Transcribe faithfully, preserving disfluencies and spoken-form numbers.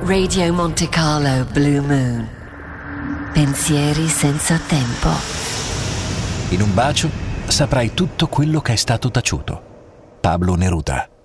Radio Monte Carlo Blue Moon. Pensieri senza tempo. In un bacio saprai tutto quello che è stato taciuto. Pablo Neruda.